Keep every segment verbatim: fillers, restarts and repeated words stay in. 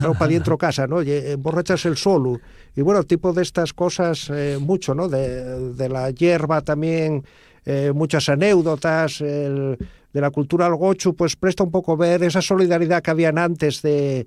claro, para dentro casa, ¿no? Y emborrachas el solo. Y bueno, tipo de estas cosas, eh, mucho, ¿no? De, de la hierba también, eh, muchas anécdotas, el, de la cultura al gochu, pues presta un poco ver esa solidaridad que habían antes de...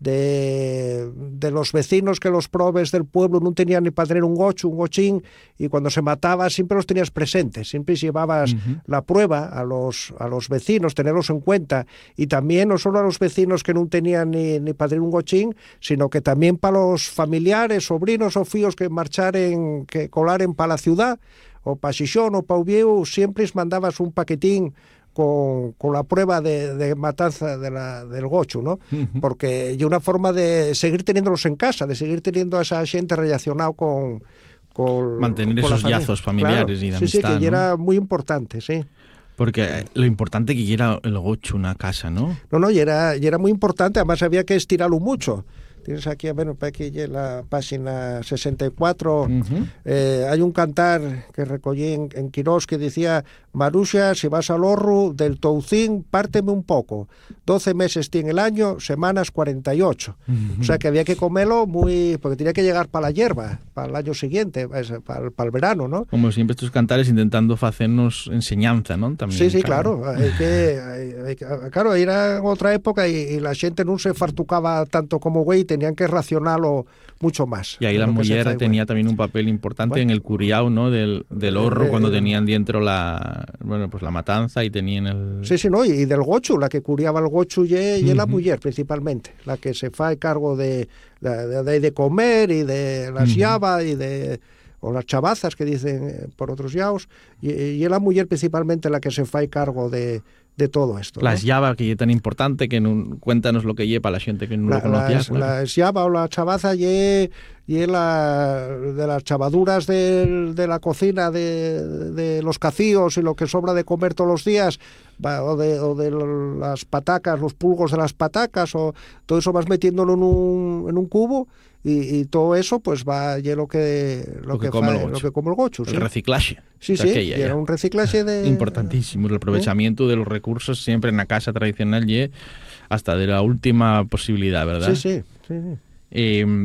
De, de los vecinos, que los probes del pueblo no tenían ni para tener un gochu, un gochín, y cuando se mataba siempre los tenías presentes, siempre llevabas uh-huh. la prueba a los, a los vecinos, tenerlos en cuenta, y también no solo a los vecinos que no tenían ni, ni para tener un gochín, sino que también para los familiares, sobrinos o fíos que marcharen, que colaren para la ciudad, o para Xixón o para Uvieu, siempre les mandabas un paquetín Con, con la prueba de, de matanza de la, del gochu, ¿no? Uh-huh. Porque es una forma de seguir teniéndolos en casa, de seguir teniendo a esa gente relacionado con... con mantener con esos lazos familiares, claro, y de sí, amistad, sí, que ¿no? era muy importante, sí. Porque lo importante que era el gochu una casa, ¿no? No, no, y era, y era muy importante, además había que estirarlo mucho. Tienes aquí, a ver, aquí en la página sesenta y cuatro, uh-huh. eh, hay un cantar que recogí en, en Quirós que decía: Maruxa, si vas al horro del Toucín, párteme un poco. doce meses tiene el año, semanas cuarenta y ocho. Uh-huh. O sea que había que comerlo muy... porque tenía que llegar para la hierba, para el año siguiente, para, para el verano, ¿no? Como siempre estos cantares intentando hacernos enseñanza, ¿no? También, sí, sí, claro. claro. Hay que, hay, hay, claro, era otra época y, y la gente no se fartucaba tanto como güey, tenían que racionarlo mucho más. Y ahí la mujer tenía también un papel importante bueno, en el curiao, ¿no? Del, del horro, eh, cuando tenían dentro la, bueno, pues la matanza y tenían el... Sí, sí, no, y del gochu, la que curiaba el gochu y, y uh-huh. la mujer principalmente, la que se fa cargo de, de, de, de comer y de las uh-huh. llabas y de... o las chavazas que dicen por otros yaos, y, y la mujer principalmente la que se fa cargo de... de todo esto. Las ¿no? llava, que es tan importante, que no, cuéntanos lo que lleva la gente que no la, lo conocía. Las, claro. las llava o la chavaza y, y la, de las chavaduras de, de la cocina, de, de los cacíos y lo que sobra de comer todos los días, o de, o de las patacas, los pulgos de las patacas, o todo eso vas metiéndolo en un, en un cubo. Y, y todo eso pues va y lo que lo, lo que, que, come fa, el lo que come el gochu, el ¿sí? reciclaje. Sí, sí, y era un reciclaje de... Importantísimo, el aprovechamiento ¿Eh? de los recursos siempre en la casa tradicional y hasta de la última posibilidad, ¿verdad? Sí, sí. sí, sí. Eh,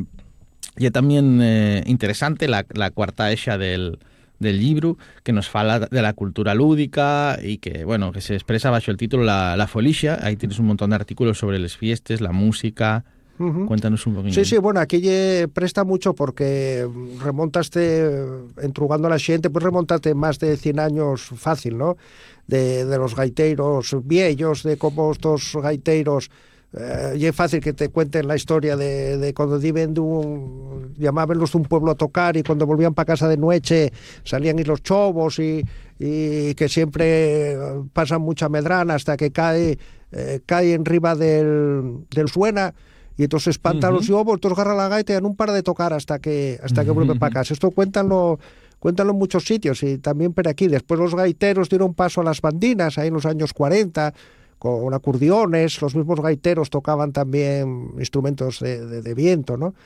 y también eh, interesante la, la cuarta esa del, del libro, que nos fala de la cultura lúdica y que, bueno, que se expresa bajo el título La, la Folicia. Ahí tienes un montón de artículos sobre las fiestas, la música... Uh-huh. Cuéntanos un poquito. Sí, sí, bueno, aquí presta mucho porque remontaste, entrugando a la gente, pues remontaste más de cien años fácil, ¿no? De, de los gaiteros viejos, de cómo estos gaiteros, eh, y es fácil que te cuenten la historia de, de cuando iban de un, llamaban los de un pueblo a tocar y cuando volvían para casa de noche salían y los chobos y, y que siempre pasan mucha medrana hasta que cae, eh, cae en riba del, del suena. Y entonces espantan uh-huh. los lobos, entonces agarran la gaita y no para de tocar hasta que hasta que uh-huh. vuelven para casa. Esto cuéntanlo, cuéntanlo en muchos sitios y también por aquí. Después los gaiteros dieron paso a las bandinas, ahí en los años cuarenta, con acordiones. Los mismos gaiteros tocaban también instrumentos de, de, de viento, ¿no?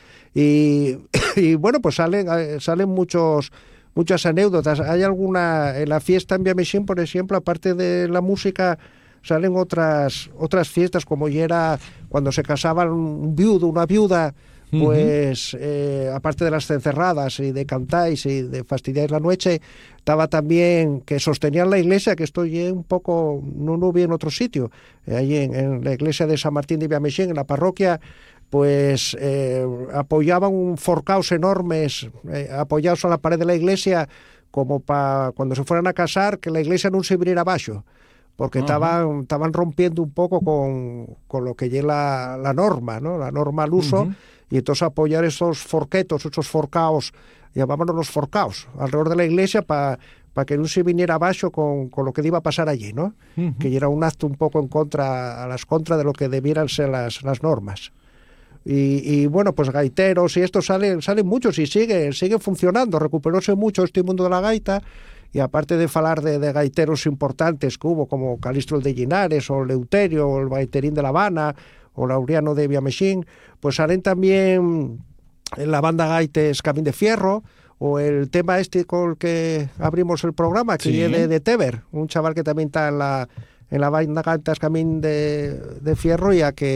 Y, y bueno, pues salen, salen muchos... muchas anécdotas. Hay alguna, en la fiesta en Viamexín, por ejemplo, aparte de la música... salen otras otras fiestas, como ya era cuando se casaban un viudo, una viuda, pues uh-huh. eh, aparte de las cencerradas y de cantáis y de fastidiáis la noche, estaba también que sostenían la iglesia, que estoy un poco, no lo vi en otro sitio, eh, ahí en, en la iglesia de San Martín de Viamexín, en la parroquia, pues eh, apoyaban un forcaos enormes, eh, apoyados a la pared de la iglesia, como para cuando se fueran a casar, que la iglesia no se viniera abajo, porque uh-huh. estaban, estaban rompiendo un poco con, con lo que es la, la norma, ¿no? La norma al uso, uh-huh. y entonces apoyar esos forquetos, esos forcaos, llamábamos los forcaos, alrededor de la iglesia para pa que no se viniera abajo con, con lo que iba a pasar allí, ¿no? Uh-huh. Que era un acto un poco en contra, a las contras de lo que debieran ser las, las normas. Y, y bueno, pues gaiteros y esto salen, salen muchos y sigue, sigue funcionando, recuperóse mucho este mundo de la gaita. Y aparte de falar de, de gaiteros importantes que hubo, como Calixto el de Linares, o Leuterio, o el Gaiterín de La Habana, o Laureano de Viamexín, pues salen también en la banda Gaites Camín de Fierro, o el tema este con el que abrimos el programa, que sí. es de, de Teber, un chaval que también está en la, en la banda Gaites Camín de, de Fierro, ya que